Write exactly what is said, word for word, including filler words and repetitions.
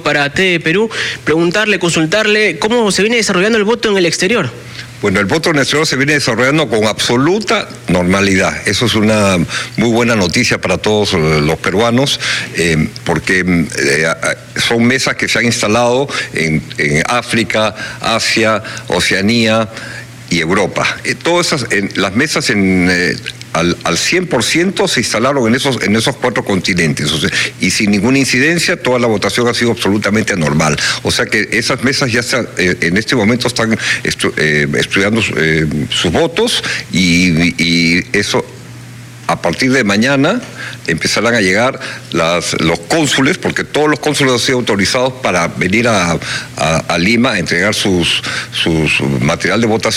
para T V Perú, preguntarle, consultarle cómo se viene desarrollando el voto en el exterior. Bueno, el voto en el exterior se viene desarrollando con absoluta normalidad. Eso es una muy buena noticia para todos los peruanos, eh, porque eh, son mesas que se han instalado en, en África, Asia, Oceanía y Europa. Eh, todas esas, en, las mesas en... Eh, Al, al cien por ciento se instalaron en esos, en esos cuatro continentes, o sea, y sin ninguna incidencia, toda la votación ha sido absolutamente normal. O sea que esas mesas ya están, eh, en este momento están estu, eh, estudiando eh, sus votos y, y eso... A partir de mañana empezarán a llegar las, los cónsules, porque todos los cónsules han sido autorizados para venir a, a, a Lima a entregar sus, sus material de votación.